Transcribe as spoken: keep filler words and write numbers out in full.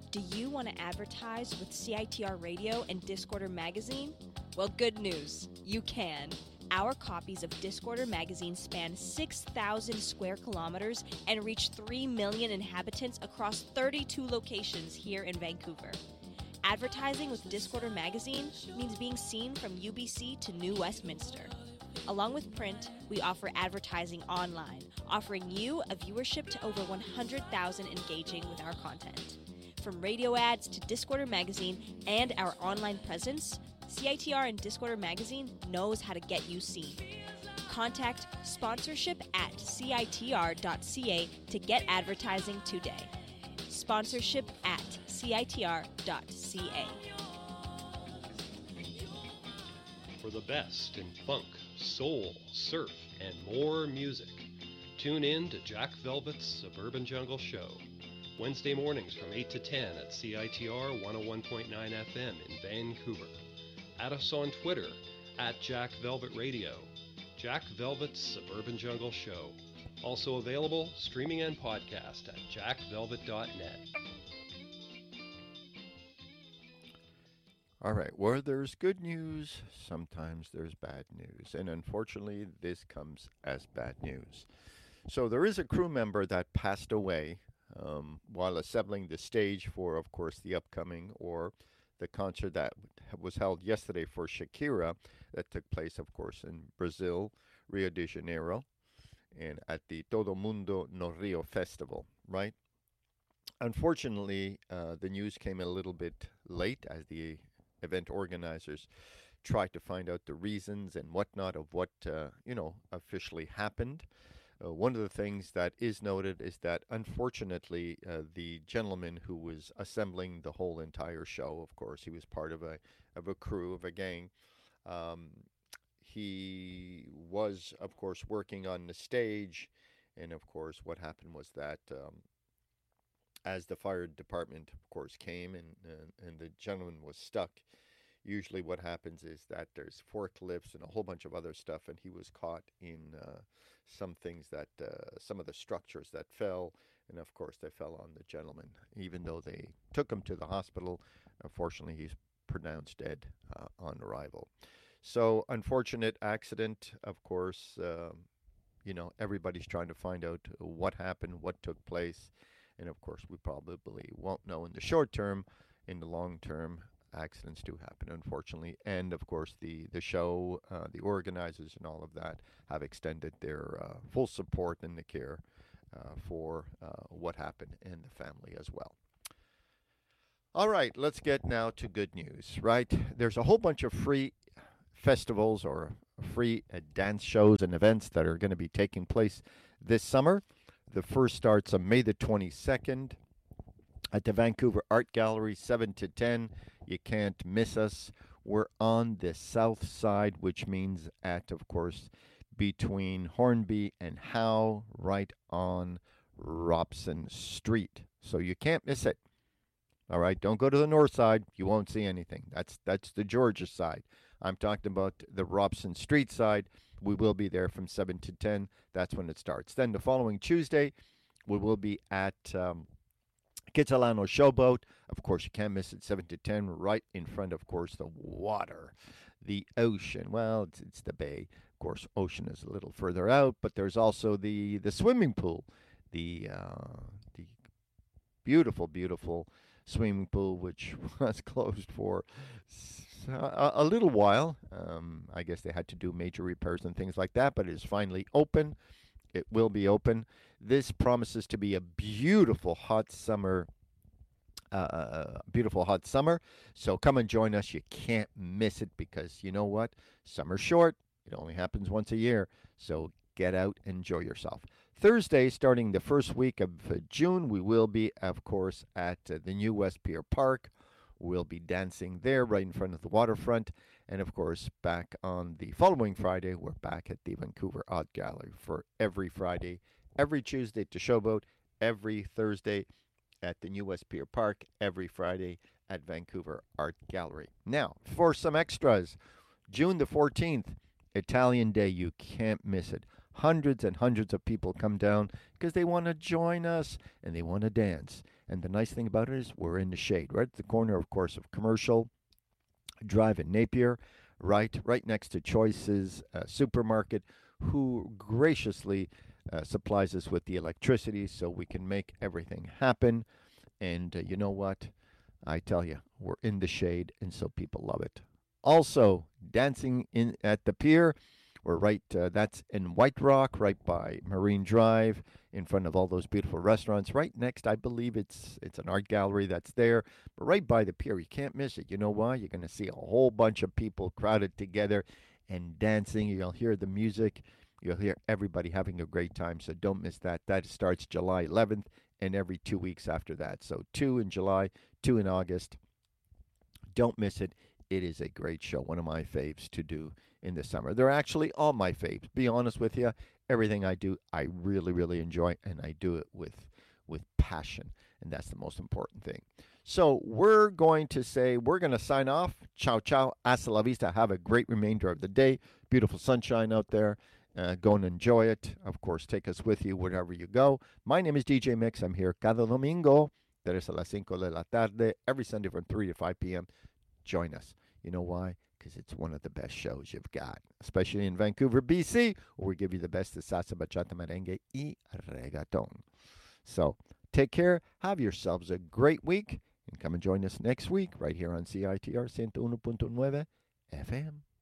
Do you want to advertise with C I T R Radio and Discorder Magazine? Well, good news. You can. Our copies of Discorder Magazine span six thousand square kilometers and reach three million inhabitants across thirty-two locations here in Vancouver. Advertising with Discorder Magazine means being seen from U B C to New Westminster. Along with print, we offer advertising online, offering you a viewership to over one hundred thousand engaging with our content. From radio ads to Discorder Magazine and our online presence, C I T R and Discorder Magazine knows how to get you seen. Contact sponsorship at C I T R dot C A to get advertising today. Sponsorship at C I T R dot C A. For the best in funk, soul, surf, and more music, tune in to Jack Velvet's Suburban Jungle Show. Wednesday mornings from eight to ten at C I T R one oh one point nine F M in Vancouver. Add us on Twitter at Jack Velvet Radio. Jack Velvet's Suburban Jungle Show. Also available streaming and podcast at jack velvet dot net. All right, where there's good news, sometimes there's bad news. And unfortunately, this comes as bad news. So there is a crew member that passed away um, while assembling the stage for, of course, the upcoming or the concert that was held yesterday for Shakira that took place, of course, in Brazil, Rio de Janeiro, and at the Todo Mundo no Rio Festival, right? Unfortunately, uh, the news came a little bit late as the event organizers tried to find out the reasons and whatnot of what, uh, you know, officially happened. Uh, one of the things that is noted is that, unfortunately, uh, the gentleman who was assembling the whole entire show, of course, he was part of a of a crew, of a gang. Um, he was, of course, working on the stage, and, of course, what happened was that um, as the fire department, of course, came and, and, and the gentleman was stuck, usually what happens is that there's forklifts and a whole bunch of other stuff, and he was caught in uh, some things that, uh, some of the structures that fell, and of course they fell on the gentleman. Even though they took him to the hospital, unfortunately he's pronounced dead uh, on arrival. So, unfortunate accident, of course. Um, you know, everybody's trying to find out what happened, what took place, and of course we probably won't know in the short term. In the long term, accidents do happen, unfortunately, and of course the the show, uh, the organizers and all of that have extended their uh, full support and the care uh, for uh, what happened and the family as well. All right, let's get now to good news, right? There's a whole bunch of free festivals or free uh, dance shows and events that are going to be taking place this summer. The first starts on May the twenty-second at the Vancouver Art Gallery, seven to ten. You can't miss us. We're on the south side, which means at, of course, between Hornby and Howe, right on Robson Street. So you can't miss it. All right, don't go to the north side. You won't see anything. That's that's the Georgia side. I'm talking about the Robson Street side. We will be there from seven to ten. That's when it starts. Then the following Tuesday, we will be at um, Kitsilano Showboat. Of course, you can't miss it, seven to ten, right in front, of course, the water, the ocean. Well, it's, it's the bay. Of course, ocean is a little further out, but there's also the, the swimming pool, the uh, the beautiful, beautiful swimming pool, which was closed for a, a little while. Um, I guess they had to do major repairs and things like that, but it is finally open. It will be open. This promises to be a beautiful hot summer, uh, beautiful hot summer. So come and join us. You can't miss it because you know what? Summer's short. It only happens once a year. So get out and enjoy yourself. Thursday, starting the first week of uh, June, we will be, of course, at uh, the new West Pier Park. We'll be dancing there right in front of the waterfront. And, of course, back on the following Friday, we're back at the Vancouver Art Gallery for every Friday, every Tuesday to Showboat, every Thursday at the new West Pier Park, every Friday at Vancouver Art Gallery. Now, for some extras, June the fourteenth, Italian Day, you can't miss it. Hundreds and hundreds of people come down because they want to join us and they want to dance. And the nice thing about it is we're in the shade, right at the corner, of course, of Commercial Drive in Napier, right, right next to Choice's uh, supermarket, who graciously uh, supplies us with the electricity so we can make everything happen. And uh, you know what? I tell you, we're in the shade, and so people love it. Also, dancing in at the pier. We're right. Uh, that's in White Rock, right by Marine Drive, in front of all those beautiful restaurants. Right next, I believe it's it's an art gallery that's there, but right by the pier. You can't miss it. You know why? You're going to see a whole bunch of people crowded together and dancing. You'll hear the music. You'll hear everybody having a great time. So don't miss that. That starts July eleventh and every two weeks after that. So two in July, two in August. Don't miss it. It is a great show. One of my faves to do in the summer. They're actually all my faves. Be honest with you, everything I do, I really, really enjoy, and I do it with with passion, and that's the most important thing. So we're going to say we're going to sign off. Ciao, ciao, hasta la vista. Have a great remainder of the day. Beautiful sunshine out there. Uh, go and enjoy it. Of course, take us with you wherever you go. My name is D J Mix. I'm here cada domingo, tres a las cinco de la tarde, every Sunday from three to five p.m. Join us. You know why? Because it's one of the best shows you've got, especially in Vancouver, B C, where we give you the best of salsa, bachata, merengue, y reggaeton. So take care. Have yourselves a great week, and come and join us next week right here on C I T R one oh one point nine F M.